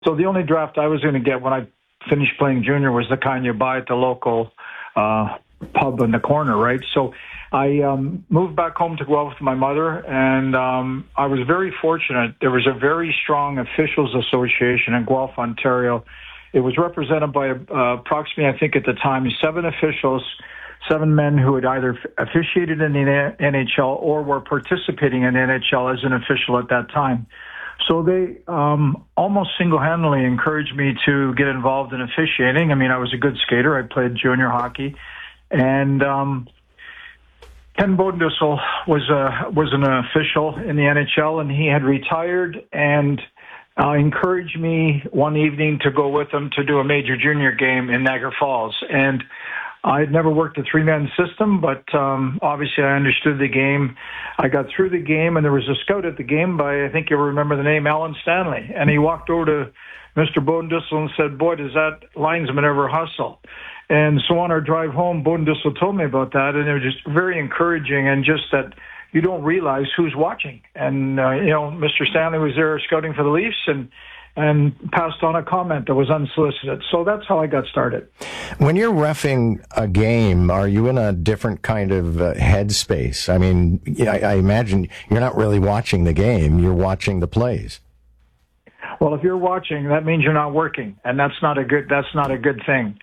So the only draft I was going to get when I finished playing junior was the kind you buy at the local pub in the corner, right? So I moved back home to Guelph with my mother, and I was very fortunate. There was a very strong officials association in Guelph, Ontario. It was represented by approximately, I think at the time, 7 officials, 7 men who had either officiated in the NHL or were participating in the NHL as an official at that time. So they almost single-handedly encouraged me to get involved in officiating. I mean, I was a good skater. I played junior hockey. And Ken Bodendissel was an official in the NHL, and he had retired and encouraged me one evening to go with him to do a major junior game in Niagara Falls. And I had never worked a 3-man system, but obviously I understood the game. I got through the game, and there was a scout at the game by, I think you'll remember the name, Alan Stanley. And he walked over to Mr. Bodendissel and said, "Boy, does that linesman ever hustle?" And so on our drive home, Bodendissel told me about that, and it was just very encouraging, and just that you don't realize who's watching. And, Mr. Stanley was there scouting for the Leafs and passed on a comment that was unsolicited. So that's how I got started. When you're reffing a game, are you in a different kind of headspace? I mean, I imagine you're not really watching the game, you're watching the plays. Well, if you're watching, that means you're not working, and that's not a good thing.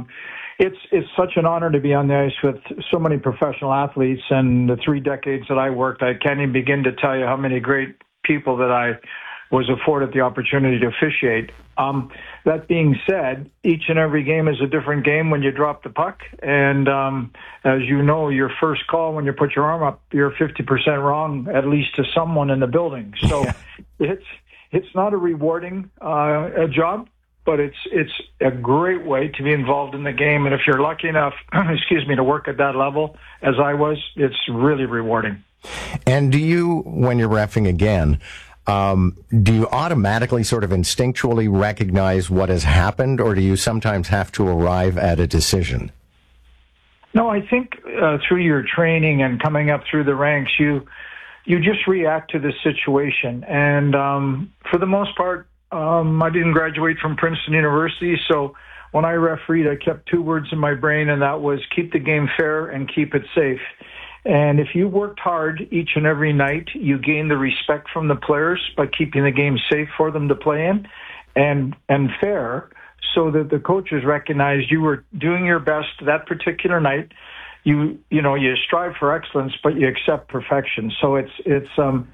It's such an honor to be on the ice with so many professional athletes, and the 3 decades that I worked, I can't even begin to tell you how many great people that I was afforded the opportunity to officiate. That being said, each and every game is a different game when you drop the puck, and as you know, your first call when you put your arm up, you're 50% wrong, at least to someone in the building. So it's not a rewarding job, but it's a great way to be involved in the game. And if you're lucky enough, to work at that level, as I was, it's really rewarding. And do you, when you're reffing again, do you automatically sort of instinctually recognize what has happened, or do you sometimes have to arrive at a decision? No, I think through your training and coming up through the ranks, you just react to the situation. And for the most part, I didn't graduate from Princeton University, so when I refereed, I kept 2 words in my brain, and that was keep the game fair and keep it safe. And if you worked hard each and every night, you gain the respect from the players by keeping the game safe for them to play in and fair, so that the coaches recognized you were doing your best that particular night. You strive for excellence, but you accept perfection. So it's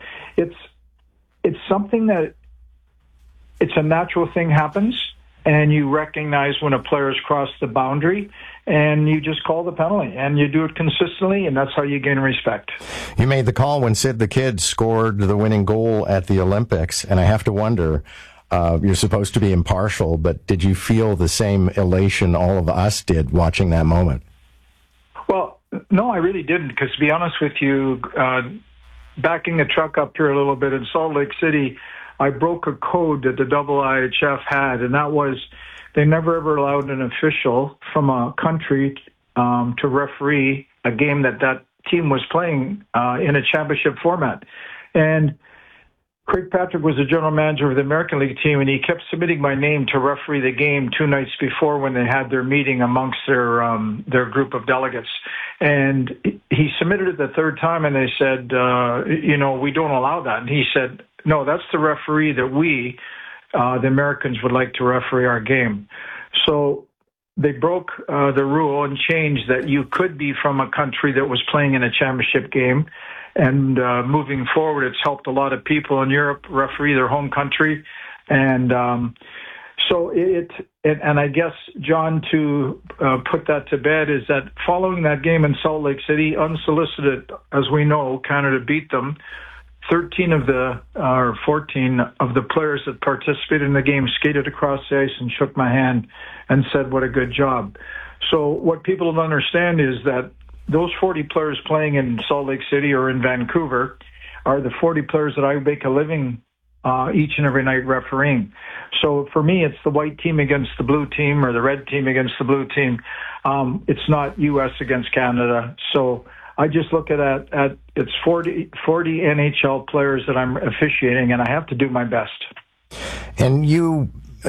something that it's a natural thing happens, and you recognize when a player's crossed the boundary, and you just call the penalty, and you do it consistently, and that's how you gain respect. You made the call when Sid the Kid scored the winning goal at the Olympics, and I have to wonder, you're supposed to be impartial, but did you feel the same elation all of us did watching that moment? Well, no, I really didn't, because to be honest with you, backing the truck up here a little bit in Salt Lake City, I broke a code that the IIHF had, and that was they never ever allowed an official from a country to referee a game that team was playing in a championship format. And Craig Patrick was the general manager of the American League team, and he kept submitting my name to referee the game 2 nights before when they had their meeting amongst their group of delegates. And he submitted it the 3rd time, and they said, we don't allow that. And he said, no, that's the referee that we, the Americans, would like to referee our game. So they broke the rule and changed that you could be from a country that was playing in a championship game. And moving forward, it's helped a lot of people in Europe referee their home country. And so and I guess, John, to put that to bed, is that following that game in Salt Lake City, unsolicited, as we know, Canada beat them. 14 of the players that participated in the game skated across the ice and shook my hand and said, what a good job. So what people don't understand is that those 40 players playing in Salt Lake City or in Vancouver are the 40 players that I make a living each and every night refereeing. So for me, it's the white team against the blue team or the red team against the blue team. It's not U.S. against Canada. So I just look at it's 40 NHL players that I'm officiating, and I have to do my best. And you